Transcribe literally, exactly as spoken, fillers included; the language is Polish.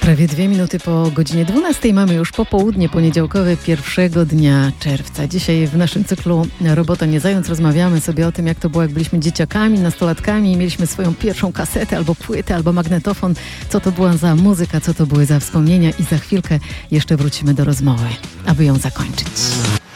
Prawie dwie minuty po godzinie dwunastej mamy już popołudnie poniedziałkowe pierwszego dnia czerwca. Dzisiaj w naszym cyklu Robota nie zając rozmawiamy sobie o tym, jak to było, jak byliśmy dzieciakami, nastolatkami i mieliśmy swoją pierwszą kasetę albo płytę, albo magnetofon. Co to była za muzyka, co to były za wspomnienia i za chwilkę jeszcze wrócimy do rozmowy, aby ją zakończyć.